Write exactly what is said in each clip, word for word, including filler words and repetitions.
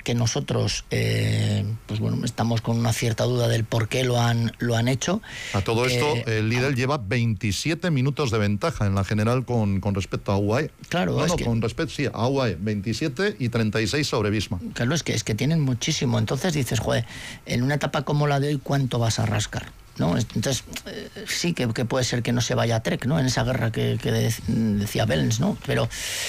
que nosotros eh, pues bueno, estamos con una cierta duda del por qué lo han, lo han hecho. A todo esto, eh, el líder lleva veintisiete minutos de ventaja en la general con, con respecto a U A E. Claro, no, es no, que, con respecto, sí, a U A E, veintisiete y treinta y seis sobre Visma. Claro, es que, es que tienen muchísimo. Entonces dices, joder, en una etapa como la de hoy, ¿cuánto vas a rascar? ¿No? Entonces, eh, sí que, que puede ser que no se vaya a Trek, ¿no? En esa guerra que, que de, decía Belens, ¿no? Pero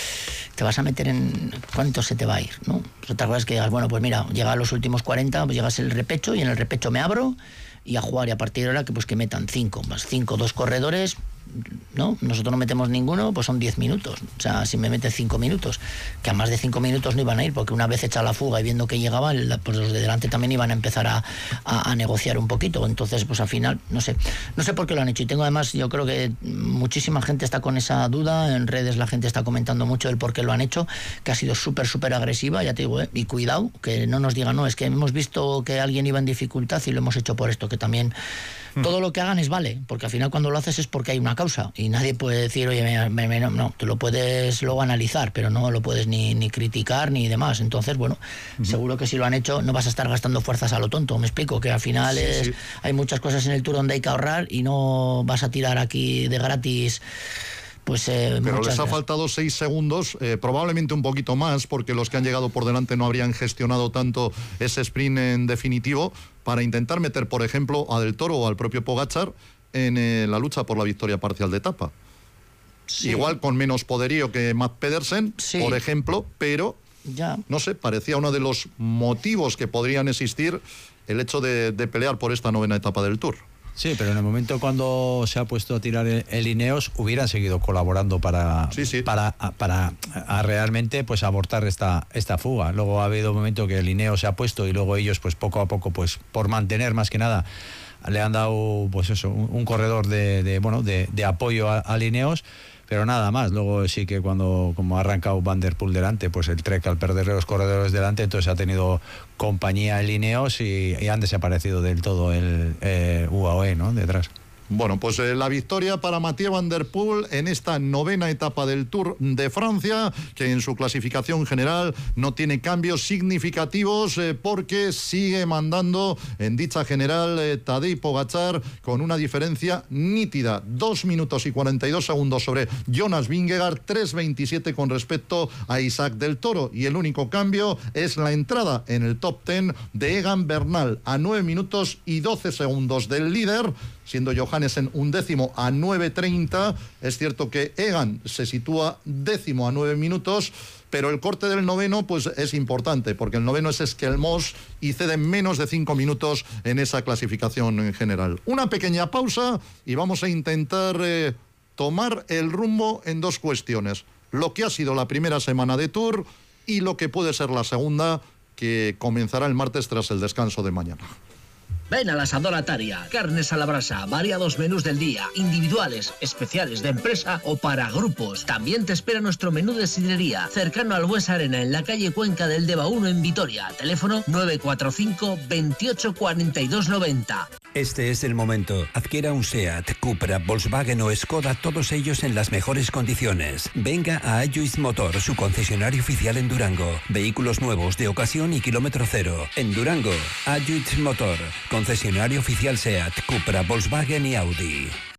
te vas a meter en cuánto se te va a ir, ¿no? Pues otra cosa es que, bueno, pues mira, llega a los últimos cuarenta, pues llegas el repecho y en el repecho me abro y a jugar, y a partir de ahora que pues que metan cinco, más cinco, dos corredores, ¿no? Nosotros no metemos ninguno, pues son diez minutos. O sea, si me metes cinco minutos, que a más de cinco minutos no iban a ir, porque una vez hecha la fuga y viendo que llegaba, pues los de delante también iban a empezar a, a, a negociar un poquito. Entonces, pues al final, no sé, no sé por qué lo han hecho. Y tengo además, yo creo que muchísima gente está con esa duda, en redes la gente está comentando mucho el por qué lo han hecho, que ha sido súper, súper agresiva, ya te digo, ¿eh? Y cuidado, que no nos digan, no, es que hemos visto que alguien iba en dificultad y lo hemos hecho por esto, que también todo lo que hagan es vale, porque al final cuando lo haces es porque hay una causa y nadie puede decir, oye, me, me, me, no, no, tú lo puedes luego analizar, pero no lo puedes ni, ni criticar ni demás. Entonces, bueno, uh-huh. seguro que si lo han hecho no vas a estar gastando fuerzas a lo tonto, me explico, que al final sí, es, sí. hay muchas cosas en el Tour donde hay que ahorrar y no vas a tirar aquí de gratis. Pues, eh, pero les ha gracias. faltado seis segundos, eh, probablemente un poquito más, porque los que han llegado por delante no habrían gestionado tanto ese sprint en definitivo, para intentar meter, por ejemplo, a Del Toro o al propio Pogačar en eh, la lucha por la victoria parcial de etapa. Sí. Igual con menos poderío que Mads Pedersen, sí. por ejemplo, pero, ya. no sé, parecía uno de los motivos que podrían existir el hecho de, de pelear por esta novena etapa del Tour. Sí, pero en el momento cuando se ha puesto a tirar el, el Ineos, hubieran seguido colaborando para, sí, sí. para, a, para a realmente pues abortar esta, esta fuga. Luego ha habido un momento que el Ineos se ha puesto y luego ellos pues poco a poco, pues por mantener más que nada, le han dado pues eso, un, un corredor de, de bueno de, de apoyo a, al Ineos. Pero nada más. Luego sí que cuando como ha arrancado Van der Poel delante, pues el Trek al perder los corredores delante, entonces ha tenido compañía el Ineos y, y han desaparecido del todo el eh, U A E, ¿no? Detrás. Bueno, pues eh, la victoria para Mathieu Van der Poel en esta novena etapa del Tour de Francia, que en su clasificación general no tiene cambios significativos eh, porque sigue mandando en dicha general eh, Tadej Pogačar con una diferencia nítida, dos minutos y cuarenta y dos segundos sobre Jonas Vingegaard, tres veintisiete con respecto a Isaac del Toro, y el único cambio es la entrada en el top diez de Egan Bernal a nueve minutos y doce segundos del líder, siendo Johannessen un décimo a nueve treinta. Es cierto que Egan se sitúa décimo a nueve minutos, pero el corte del noveno pues es importante, porque el noveno es Esquelmos y cede menos de cinco minutos en esa clasificación en general. Una pequeña pausa y vamos a intentar eh, tomar el rumbo en dos cuestiones: lo que ha sido la primera semana de Tour y lo que puede ser la segunda, que comenzará el martes tras el descanso de mañana. Ven a la Asadora Taria, carnes a la brasa, variados menús del día, individuales, especiales de empresa o para grupos. También te espera nuestro menú de sidrería, cercano al Bues Arena, en la calle Cuenca del Deva uno en Vitoria. Teléfono nueve cuatro cinco, veintiocho cuarenta y dos noventa. Este es el momento. Adquiera un SEAT, Cupra, Volkswagen o Skoda, todos ellos en las mejores condiciones. Venga a Ayuiz Motor, su concesionario oficial en Durango. Vehículos nuevos, de ocasión y kilómetro cero. En Durango, Ayuiz Motor, concesionario oficial SEAT, Cupra, Volkswagen y Audi.